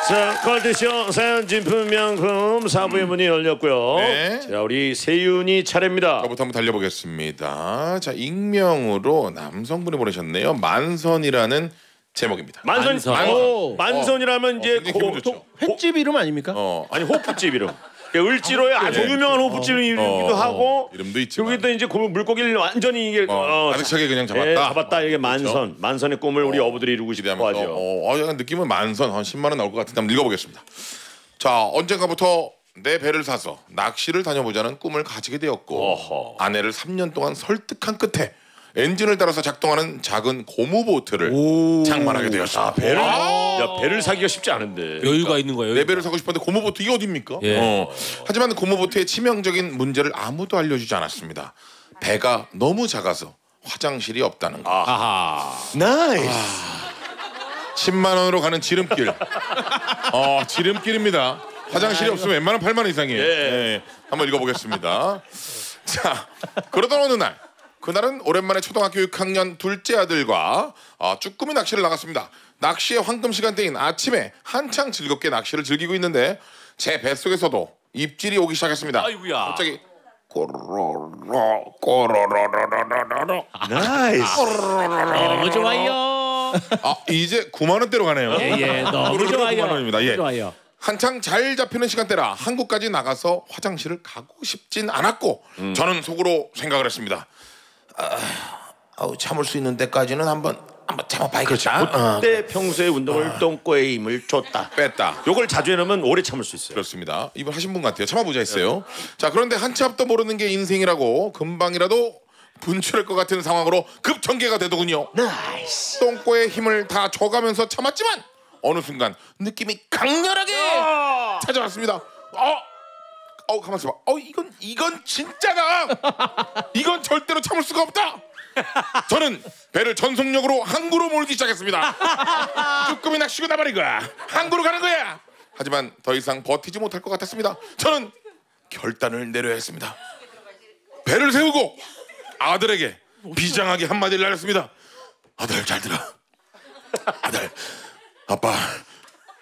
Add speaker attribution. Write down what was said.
Speaker 1: 자, 컬투쇼 사연 진품명품 사부의 문이 열렸고요.
Speaker 2: 네.
Speaker 1: 자, 우리 세윤이 차례입니다.
Speaker 2: 저부터 한번 달려보겠습니다. 자, 익명으로 남성분이 보내셨네요. 만선이라는 제목입니다.
Speaker 1: 만선이라면 이제
Speaker 2: 굉장히 기분 좋죠.
Speaker 3: 횟집 이름 아닙니까?
Speaker 1: 아니 호프집 이름. 호프집으로의 아주 유명한 호프집이기도 하고
Speaker 2: 이름도 있지만
Speaker 1: 여기도 이제 물고기를 완전히 이게
Speaker 2: 가득차게 그냥 잡았다.
Speaker 1: 예, 잡았다. 이게 만선의 꿈을 우리 어부들이 이루고
Speaker 2: 기대하면서
Speaker 1: 싶어하죠.
Speaker 2: 약간 느낌은 만선 한 10만 원 나올 것 같은데 한번 읽어보겠습니다. 자, 언젠가부터 내 배를 사서 낚시를 다녀보자는 꿈을 가지게 되었고 아내를 3년 동안 설득한 끝에 엔진을 따라서 작동하는 작은 고무보트를 장만하게 되었습니다.
Speaker 1: 배를 사기가 쉽지 않은데.
Speaker 3: 여유가 있는 거예요.
Speaker 2: 내 배를 사고 싶었는데 고무보트 이게 어딥니까?
Speaker 3: 예.
Speaker 2: 하지만 고무보트의 치명적인 문제를 아무도 알려주지 않았습니다. 배가 너무 작아서 화장실이 없다는 거.
Speaker 3: 아하.
Speaker 1: 나이스.
Speaker 2: 10만 원으로 가는 지름길. 지름길입니다. 화장실이 없으면 웬만하면 8만 원 이상이에요. 예. 한번 읽어보겠습니다. 자, 그러던 어느 날 그날은 오랜만에 초등학교 6학년 둘째 아들과 쭈꾸미 낚시를 나갔습니다. 낚시의 황금 시간대인 아침에 한창 즐겁게 낚시를 즐기고 있는데 제 뱃속에서도 입질이 오기 시작했습니다.
Speaker 3: 아이고야.
Speaker 2: 갑자기 꼬로로로 꼬로로로로로로
Speaker 1: 나이스.
Speaker 3: 너무 좋아요.
Speaker 2: 이제 9만 원대로 가네요.
Speaker 3: 예, 너무
Speaker 2: 9만
Speaker 3: 좋아요.
Speaker 2: 원입니다. 예.
Speaker 3: 좋아요.
Speaker 2: 한창 잘 잡히는 시간대라 한국까지 나가서 화장실을 가고 싶진 않았고 저는 속으로 생각을 했습니다. 참을 수 있는 데까지는 한번 참아봐야겠다.
Speaker 1: 그때 평소에 운동을 똥꼬에 힘을 줬다.
Speaker 2: 뺐다.
Speaker 1: 요걸 자주 해놓으면 오래 참을 수 있어요.
Speaker 2: 그렇습니다. 이분 하신 분 같아요. 참아보자 했어요. 자, 그런데 한치 앞도 모르는 게 인생이라고 금방이라도 분출할 것 같은 상황으로 급전개가 되더군요.
Speaker 1: 나이스.
Speaker 2: 똥꼬에 힘을 다 줘가면서 참았지만 어느 순간 느낌이 강렬하게 찾아왔습니다. 가만 있어봐. 이건 진짜다. 이건 절대로 참을 수가 없다. 저는 배를 전속력으로 항구로 몰기 시작했습니다. 쭈꾸미 낚시고 나발이고 항구로 가는 거야. 하지만 더 이상 버티지 못할 것 같았습니다. 저는 결단을 내려야 했습니다. 배를 세우고 아들에게 비장하게 한마디를 날렸습니다. 아들 잘 들어. 아들, 아빠